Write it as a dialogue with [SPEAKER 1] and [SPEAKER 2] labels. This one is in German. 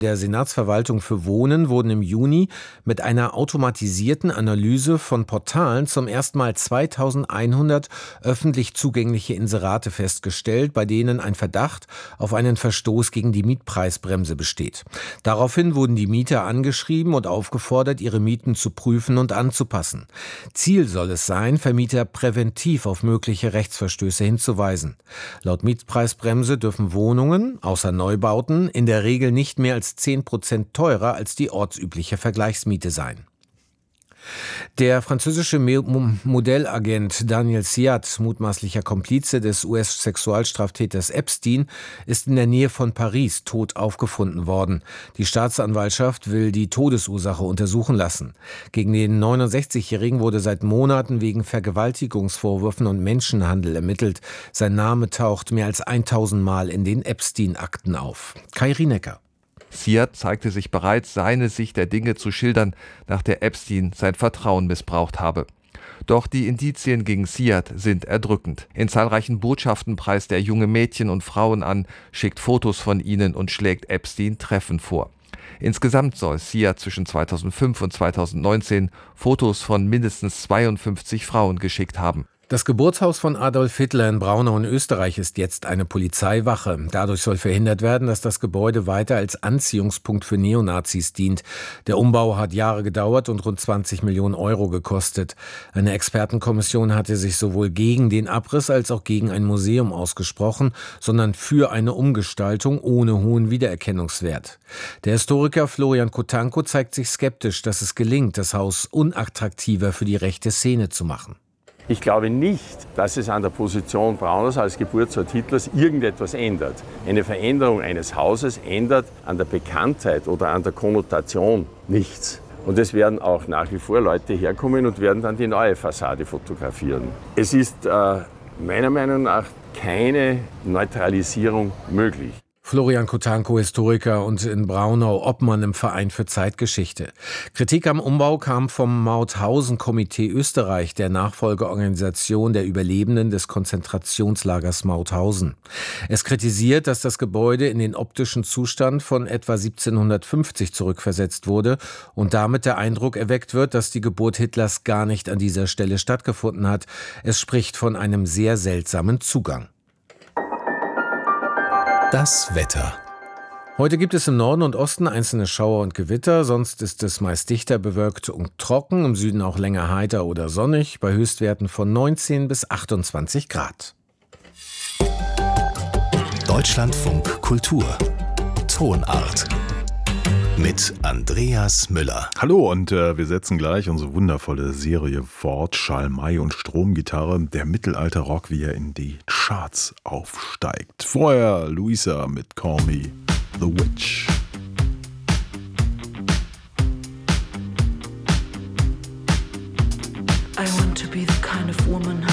[SPEAKER 1] Der Senatsverwaltung für Wohnen wurden im Juni mit einer automatisierten Analyse von Portalen zum ersten Mal 2100 öffentlich zugängliche Inserate festgestellt, bei denen ein Verdacht auf einen Verstoß gegen die Mietpreisbremse besteht. Daraufhin wurden die Mieter angeschrieben und aufgefordert, ihre Mieten zu prüfen und anzupassen. Ziel soll es sein, Vermieter präventiv auf mögliche Rechtsverstöße hinzuweisen. Laut Mietpreisbremse dürfen Wohnungen, außer Neubauten, in der Regel nicht mehr als 10% teurer als die ortsübliche Vergleichsmiete sein. Der französische Modellagent Daniel Siat, mutmaßlicher Komplize des US-Sexualstraftäters Epstein, ist in der Nähe von Paris tot aufgefunden worden. Die Staatsanwaltschaft will die Todesursache untersuchen lassen. Gegen den 69-Jährigen wurde seit Monaten wegen Vergewaltigungsvorwürfen und Menschenhandel ermittelt. Sein Name taucht mehr als 1000 Mal in den Epstein-Akten auf. Kai Rienecker.
[SPEAKER 2] Siat zeigte sich bereit, seine Sicht der Dinge zu schildern, nach der Epstein sein Vertrauen missbraucht habe. Doch die Indizien gegen Siat sind erdrückend. In zahlreichen Botschaften preist er junge Mädchen und Frauen an, schickt Fotos von ihnen und schlägt Epstein Treffen vor. Insgesamt soll Siat zwischen 2005 und 2019 Fotos von mindestens 52 Frauen geschickt haben.
[SPEAKER 1] Das Geburtshaus von Adolf Hitler in Braunau in Österreich ist jetzt eine Polizeiwache. Dadurch soll verhindert werden, dass das Gebäude weiter als Anziehungspunkt für Neonazis dient. Der Umbau hat Jahre gedauert und rund 20 Millionen Euro gekostet. Eine Expertenkommission hatte sich sowohl gegen den Abriss als auch gegen ein Museum ausgesprochen, sondern für eine Umgestaltung ohne hohen Wiedererkennungswert. Der Historiker Florian Kotanko zeigt sich skeptisch, dass es gelingt, das Haus unattraktiver für die rechte Szene zu machen.
[SPEAKER 3] Ich glaube nicht, dass es an der Position Braunaus als Geburtsort Hitlers irgendetwas ändert. Eine Veränderung eines Hauses ändert an der Bekanntheit oder an der Konnotation nichts. Und es werden auch nach wie vor Leute herkommen und werden dann die neue Fassade fotografieren. Es ist meiner Meinung nach keine Neutralisierung möglich.
[SPEAKER 1] Florian Kotanko, Historiker und in Braunau Obmann im Verein für Zeitgeschichte. Kritik am Umbau kam vom Mauthausen-Komitee Österreich, der Nachfolgeorganisation der Überlebenden des Konzentrationslagers Mauthausen. Es kritisiert, dass das Gebäude in den optischen Zustand von etwa 1750 zurückversetzt wurde und damit der Eindruck erweckt wird, dass die Geburt Hitlers gar nicht an dieser Stelle stattgefunden hat. Es spricht von einem sehr seltsamen Zugang.
[SPEAKER 4] Das Wetter.
[SPEAKER 1] Heute gibt es im Norden und Osten einzelne Schauer und Gewitter, sonst ist es meist dichter bewölkt und trocken, im Süden auch länger heiter oder sonnig, bei Höchstwerten von 19 bis 28 Grad.
[SPEAKER 4] Deutschlandfunk Kultur. Tonart. Mit Andreas Müller.
[SPEAKER 5] Hallo und wir setzen gleich unsere wundervolle Serie fort. Schalmei und Stromgitarre, der Mittelalter-Rock, wie er in die Charts aufsteigt. Vorher Luisa mit Call Me The Witch.
[SPEAKER 6] I want to be the kind of woman